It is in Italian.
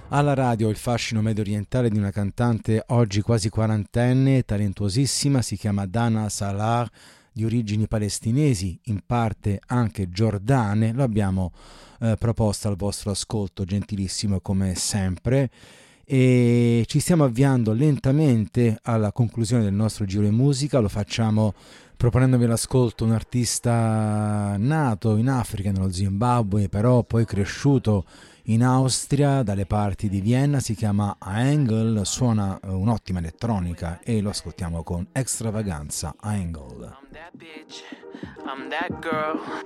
Alla radio il fascino medio orientale di una cantante oggi quasi quarantenne, talentuosissima, si chiama Dana Salah, di origini palestinesi, in parte anche giordane. Lo abbiamo proposto al vostro ascolto, gentilissimo come sempre, e ci stiamo avviando lentamente alla conclusione del nostro giro di musica. Lo facciamo proponendovi l'ascolto un artista nato in Africa, nello Zimbabwe, però poi cresciuto in Austria, dalle parti di Vienna. Si chiama Angle, suona un'ottima elettronica e lo ascoltiamo con extravaganza. Angle. I'm that bitch, I'm that girl,